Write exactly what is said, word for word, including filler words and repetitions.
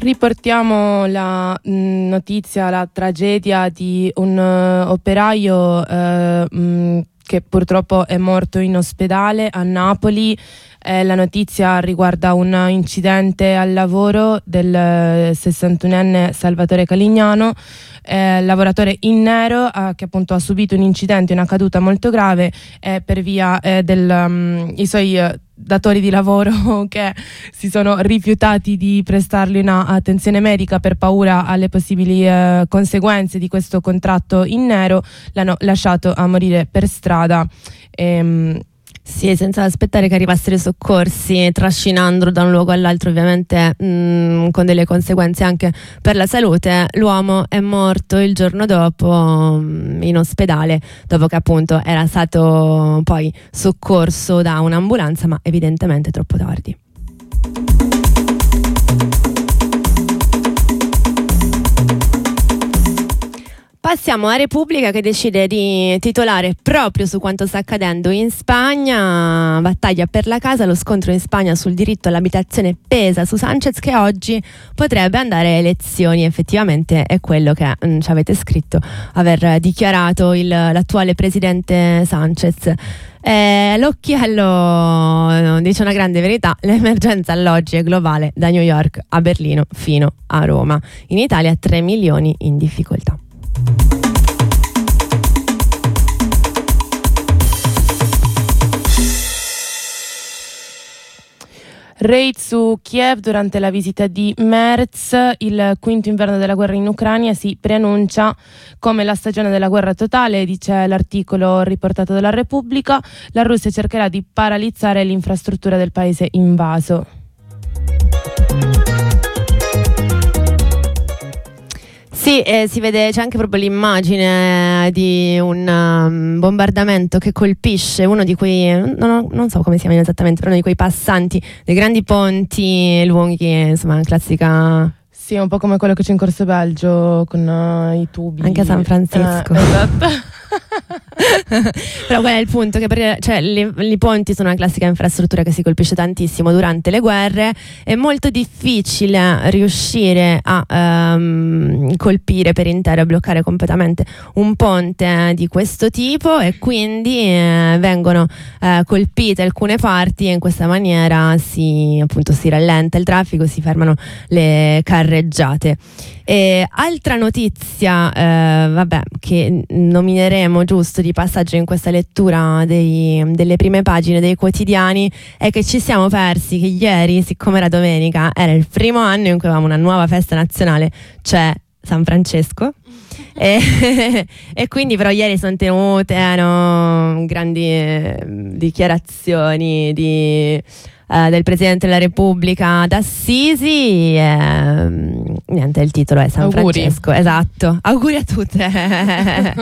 Riportiamo la mh, notizia, la tragedia di un uh, operaio uh, mh, che purtroppo è morto in ospedale a Napoli. Eh, la notizia riguarda un incidente al lavoro del sessantunenne Salvatore Calignano, eh, lavoratore in nero eh, che appunto ha subito un incidente, una caduta molto grave eh, per via eh, del um, i suoi uh, datori di lavoro che si sono rifiutati di prestargli una attenzione medica per paura alle possibili eh, conseguenze di questo contratto in nero. L'hanno lasciato a morire per strada. Ehm, Sì, senza aspettare che arrivassero i soccorsi, trascinandolo da un luogo all'altro, ovviamente mh, con delle conseguenze anche per la salute. L'uomo è morto il giorno dopo mh, in ospedale, dopo che appunto era stato poi soccorso da un'ambulanza, ma evidentemente troppo tardi. Passiamo a Repubblica, che decide di titolare proprio su quanto sta accadendo in Spagna. Battaglia per la casa, lo scontro in Spagna sul diritto all'abitazione pesa su Sánchez, che oggi potrebbe andare a elezioni. Effettivamente è quello che mh, ci avete scritto, aver dichiarato il, l'attuale presidente Sánchez. Eh, l'occhiello dice una grande verità: l'emergenza alloggi è globale, da New York a Berlino fino a Roma. In Italia tre milioni in difficoltà. Raid su Kiev durante la visita di Merz. Il quinto inverno della guerra in Ucraina si preannuncia come la stagione della guerra totale, dice l'articolo riportato dalla Repubblica. La Russia cercherà di paralizzare l'infrastruttura del paese invaso. Sì, eh, si vede, c'è anche proprio l'immagine di un um, bombardamento che colpisce uno di quei, non, non so come si chiamano esattamente, però uno di quei passanti dei grandi ponti lunghi, insomma, classica. Sì, è un po' come quello che c'è in Corso Belgio con uh, i tubi. Anche a San Francisco. Eh, esatto. Però qual è il punto? Che per, cioè, li, i ponti sono una classica infrastruttura che si colpisce tantissimo durante le guerre. È molto difficile riuscire a um, colpire per intero e bloccare completamente un ponte di questo tipo, e quindi eh, vengono eh, colpite alcune parti, e in questa maniera si, appunto, si rallenta il traffico, si fermano le carreggiate. E altra notizia, eh, vabbè, che nomineremo giusto di passaggio in questa lettura dei, delle prime pagine dei quotidiani, è che ci siamo persi che ieri, siccome era domenica, era il primo anno in cui avevamo una nuova festa nazionale, cioè San Francesco. e, e quindi però ieri sono tenute eh, no, grandi eh, dichiarazioni di Uh, del Presidente della Repubblica d'Assisi. Eh, niente, il titolo è San Auguri. Francesco, esatto. Auguri a tutte.